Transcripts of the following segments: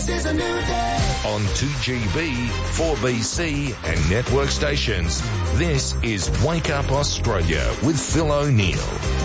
This is a new day. On 2GB, 4BC and network stations, this is Wake Up Australia with Phil O'Neill.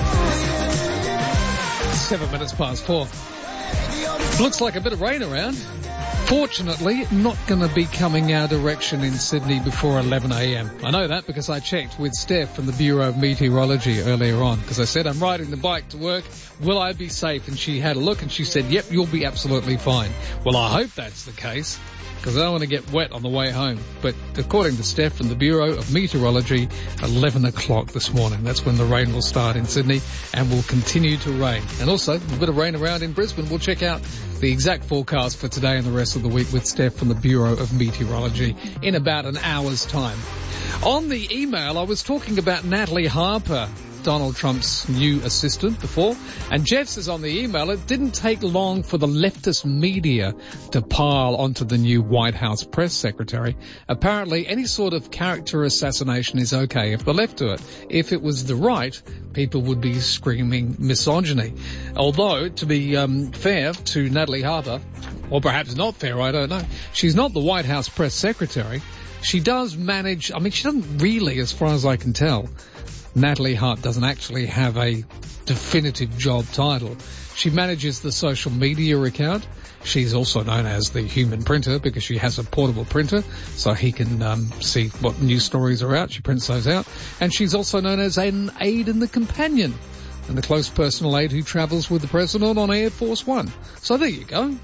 7 minutes past 4. Looks like a bit of rain around. Fortunately, not going to be coming our direction in Sydney before 11 a.m. I know that because I checked with Steph from the Bureau of Meteorology earlier on, because I said, I'm riding the bike to work. Will I be safe? And she had a look and she said, yep, you'll be absolutely fine. Well, I hope that's the case, because I don't want to get wet on the way home. But according to Steph from the Bureau of Meteorology, 11 o'clock this morning, that's when the rain will start in Sydney and will continue to rain. And also, a bit of rain around in Brisbane. We'll check out the exact forecast for today and the rest of the week with Steph from the Bureau of Meteorology in about an hour's time. On the email, I was talking about Natalie Harper, Donald Trump's new assistant before, and Jeff says on the email it didn't take long for the leftist media to pile onto the new White House press secretary. Apparently any sort of character assassination is okay if the left do it. If it was the right, people would be screaming misogyny. Although, to be fair to Natalie Harper, or perhaps not fair, I don't know, she's not the White House press secretary. She does manage, she doesn't really, as far as I can tell, Natalie Hart doesn't actually have a definitive job title. She manages the social media account. She's also known as the human printer because she has a portable printer so he can see what news stories are out. She prints those out. And she's also known as an aide and the companion and the close personal aide who travels with the president on Air Force One. So there you go.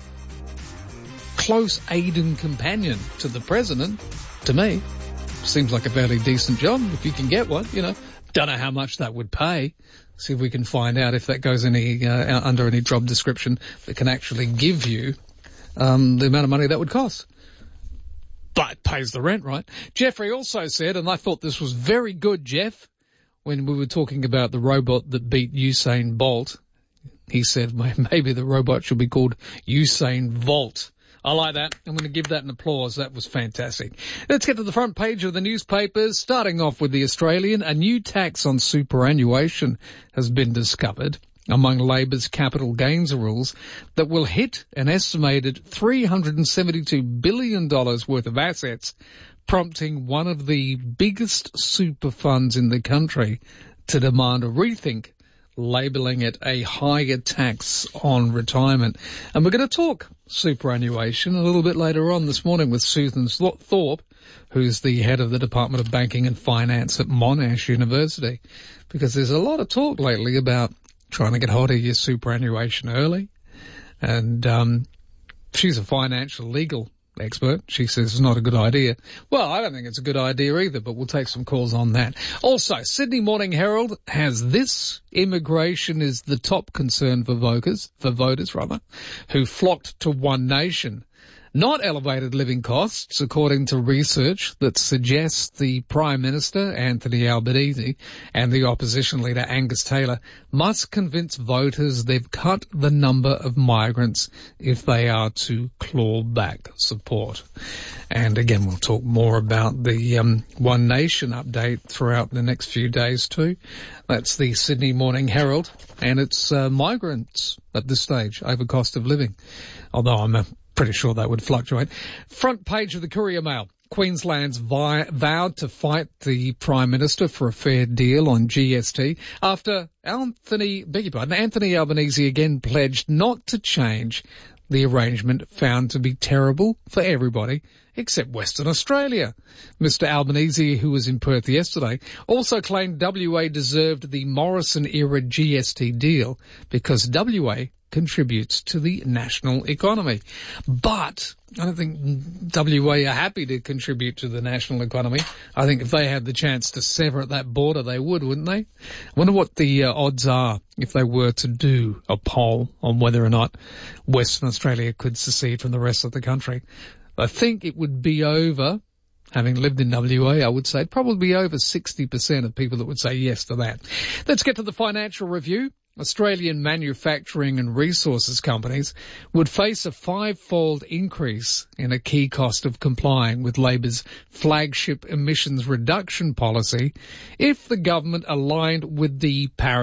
Close aide and companion to the president, to me. Seems like a fairly decent job if you can get one, Don't know how much that would pay. See if we can find out if that goes under any job description that can actually give you the amount of money that would cost. But it pays the rent, right? Jeffrey also said, and I thought this was very good, Jeff, when we were talking about the robot that beat Usain Bolt. He said maybe the robot should be called Usain Volt. I like that. I'm going to give that an applause. That was fantastic. Let's get to the front page of the newspapers. Starting off with The Australian, a new tax on superannuation has been discovered among Labor's capital gains rules that will hit an estimated $372 billion worth of assets, prompting one of the biggest super funds in the country to demand a rethink, labelling it a higher tax on retirement. And we're going to talk superannuation a little bit later on this morning with Susan Thorpe, who's the head of the Department of Banking and Finance at Monash University, because there's a lot of talk lately about trying to get hold of your superannuation early. And she's a financial legal expert. She says it's not a good idea. Well, I don't think it's a good idea either, but we'll take some calls on that. Also, Sydney Morning Herald has this: immigration is the top concern for voters, who flocked to One Nation. Not elevated living costs, according to research that suggests the Prime Minister, Anthony Albanese, and the opposition leader, Angus Taylor, must convince voters they've cut the number of migrants if they are to claw back support. And again, we'll talk more about the One Nation update throughout the next few days too. That's the Sydney Morning Herald, and it's migrants at this stage over cost of living, although I'm pretty sure that would fluctuate. Front page of the Courier Mail. Queensland's vowed to fight the Prime Minister for a fair deal on GST after Anthony Albanese again pledged not to change the arrangement found to be terrible for everybody except Western Australia. Mr Albanese, who was in Perth yesterday, also claimed WA deserved the Morrison-era GST deal because WA contributes to the national economy. But I don't think WA are happy to contribute to the national economy. I think if they had the chance to sever at that border, they would, wouldn't they? I wonder what the odds are if they were to do a poll on whether or not Western Australia could secede from the rest of the country. I think it would be over, having lived in WA, I would say probably over 60% of people that would say yes to that. Let's get to the Financial Review. Australian manufacturing and resources companies would face a 5-fold increase in a key cost of complying with Labor's flagship emissions reduction policy if the government aligned with the Paris